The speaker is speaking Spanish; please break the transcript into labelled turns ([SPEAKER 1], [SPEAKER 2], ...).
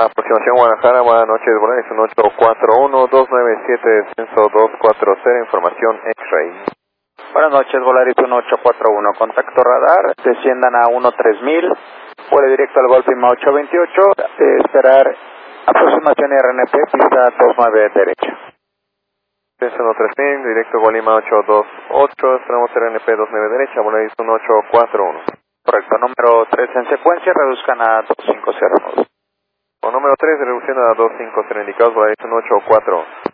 [SPEAKER 1] Aproximación Guadalajara, buenas noches, Volaris 1841, 297, descenso 240, información X-Ray.
[SPEAKER 2] Buenas noches, Volaris 1841, contacto radar, desciendan a 13000, vuelo directo al Golf Lima 828, esperar aproximación RNP, pista 29 derecha.
[SPEAKER 1] Descenso 3000, directo Golima 828, esperamos RNP 29 derecha, Volaris 1841.
[SPEAKER 2] Correcto, número 3 en secuencia, reduzcan a 250.
[SPEAKER 1] Con número 3, reducción a 250 indicados, Volaris 1841.